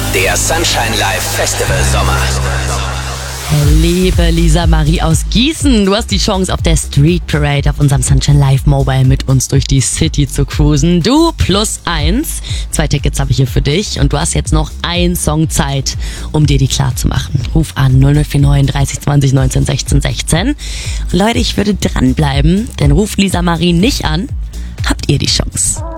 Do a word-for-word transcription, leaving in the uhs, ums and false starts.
Der Sunshine Live Festival Sommer. Liebe Lisa Marie aus Gießen, du hast die Chance, auf der Street Parade auf unserem Sunshine Live Mobile mit uns durch die City zu cruisen. Du plus eins. Zwei Tickets habe ich hier für dich und du hast jetzt noch einen Song Zeit, um dir die klar zu machen. Ruf an null null vier neun dreißig zwanzig neunzehn sechzehn sechzehn. Und Leute, ich würde dranbleiben, denn ruft Lisa Marie nicht an, habt ihr die Chance.